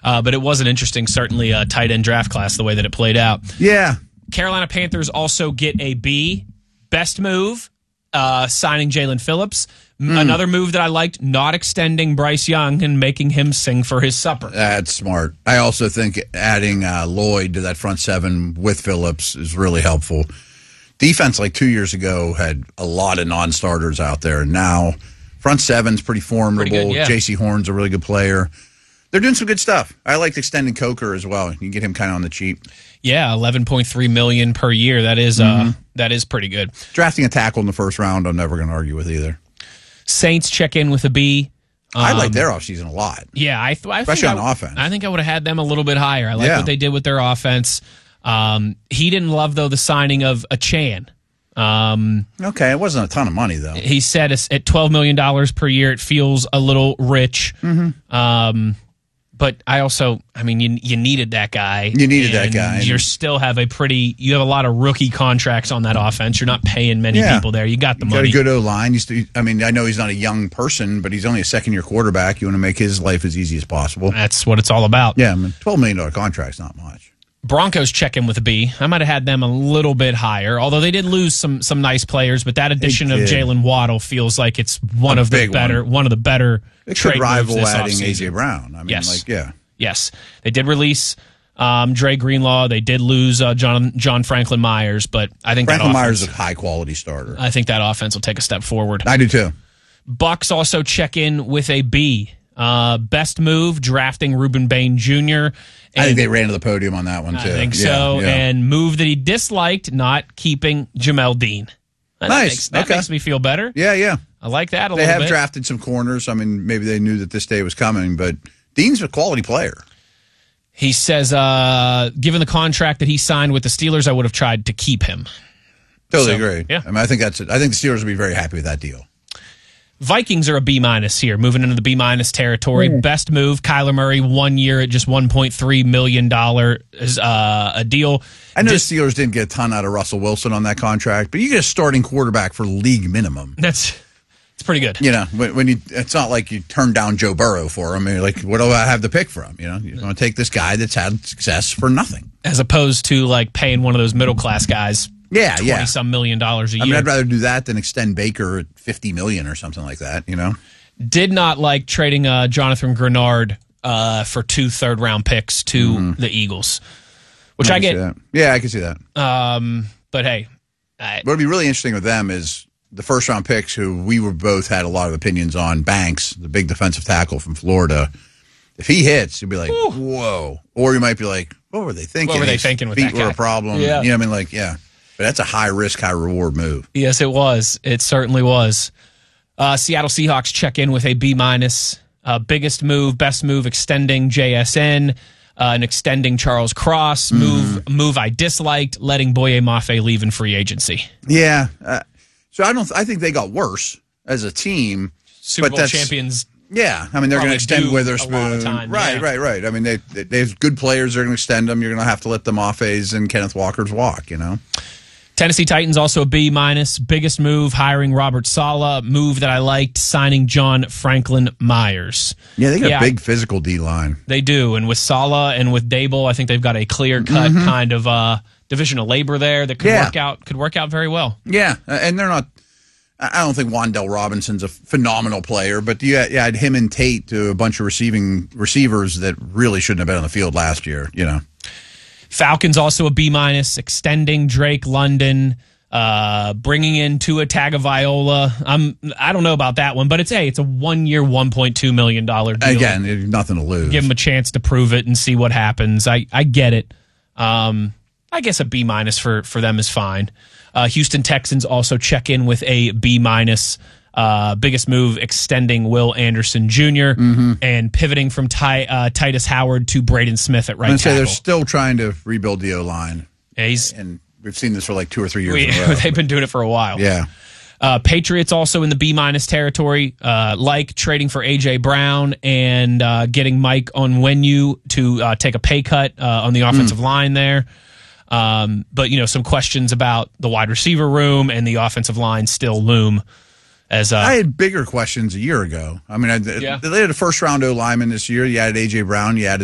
But it was an interesting, certainly tight end draft class, the way that it played out. Yeah. Carolina Panthers also get a B. Best move, signing Jalen Phillips. Another move that I liked, not extending Bryce Young and making him sing for his supper. That's smart. I also think adding Lloyd to that front seven with Phillips is really helpful. Defense, like 2 years ago, had a lot of non-starters out there. And now, front seven's pretty formidable. Pretty good, yeah. J.C. Horn's a really good player. They're doing some good stuff. I liked extending Coker as well. You can get him kind of on the cheap. Yeah, $11.3 million per year. That is pretty good. Drafting a tackle in the first round, I'm never going to argue with either. Saints check in with a B. I like their offseason a lot. Yeah, especially on offense. I think I would have had them a little bit higher. I like what they did with their offense. He didn't love, though, the signing of Achane. Okay, it wasn't a ton of money, though. He said at $12 million per year, it feels a little rich. But I also, you needed that guy. You needed that guy. You still have you have a lot of rookie contracts on that offense. You're not paying many people there. You got the money. Got a good O-line. I know he's not a young person, but he's only a second-year quarterback. You want to make his life as easy as possible. That's what it's all about. Yeah, $12 million contract's not much. Broncos check in with a B. I might have had them a little bit higher, although they did lose some nice players. But that addition of Jalen Waddle feels like it's one of the better. It could rival adding A.J. Brown. Yes. They did release Dre Greenlaw. They did lose John Franklin Myers, but I think Franklin Myers is a high quality starter. I think that offense will take a step forward. I do too. Bucks also check in with a B. Best move, drafting Reuben Bain Jr. I think they ran to the podium on that one, too. I think so. Yeah. And move that he disliked, not keeping Jamel Dean. Nice. That makes me feel better. Yeah. I like that a little bit. They have drafted some corners. Maybe they knew that this day was coming, but Dean's a quality player. He says, given the contract that he signed with the Steelers, I would have tried to keep him. Totally agree. Yeah. I think the Steelers would be very happy with that deal. Vikings are a B- here, moving into the B- territory. Best move, Kyler Murray, 1 year at just $1.3 million a deal. I know the Steelers didn't get a ton out of Russell Wilson on that contract, but you get a starting quarterback for league minimum. It's pretty good. When it's not like you turn down Joe Burrow for him. Like, what do I have to pick from? You're going to take this guy that's had success for nothing, as opposed to like paying one of those middle class guys. Yeah, $20-some million a year. I'd rather do that than extend Baker at $50 million or something like that. Did not like trading Jonathan Grenard for 2 third-round picks to the Eagles, which I get. Yeah, I can see that. But hey, what would be really interesting with them is the first-round picks, who we were both had a lot of opinions on. Banks, the big defensive tackle from Florida. If he hits, you'll be like, whoa, or you might be like, what were they thinking? What were they thinking with that guy? Feet were a problem. Yeah. Yeah. But that's a high-risk, high-reward move. Yes, it was. It certainly was. Seattle Seahawks check in with a B-. Biggest move, best move, extending JSN, and extending Charles Cross. Move I disliked, letting Boye Mafe leave in free agency. Yeah. So I think they got worse as a team. Super Bowl champions. Yeah, they're going to extend Witherspoon. Right. They have good players. They're going to extend them. You're going to have to let the Maffes and Kenneth Walkers walk. Tennessee Titans also a B-. Biggest move, hiring Robert Saleh. Move that I liked, signing John Franklin Myers. Yeah, they got a big physical D-line. They do, and with Saleh and with Dable, I think they've got a clear-cut kind of division of labor there that could work out very well. Yeah, and they're not. I don't think Wan'Dale Robinson's a phenomenal player, but you had him and Tate to a bunch of receivers that really shouldn't have been on the field last year. Falcons also a B-, extending Drake London, bringing in Tua Tagovailoa. I don't know about that one, but it's a 1 year, $1.2 million deal. Again, nothing to lose. Give him a chance to prove it and see what happens. I get it. I guess a B- for them is fine. Houston Texans also check in with a B-. Biggest move, extending Will Anderson Jr. And pivoting from Titus Howard to Braden Smith at right tackle. They're still trying to rebuild the O-line. Yeah, and we've seen this for like 2 or 3 years in a row. They've been doing it for a while. Yeah. Patriots also in the B- territory, like trading for A.J. Brown and getting Mike Onwenu to take a pay cut on the offensive line there. But, some questions about the wide receiver room and the offensive line still loom. I had bigger questions a year ago. They had a first-round O-lineman this year. You added A.J. Brown. You added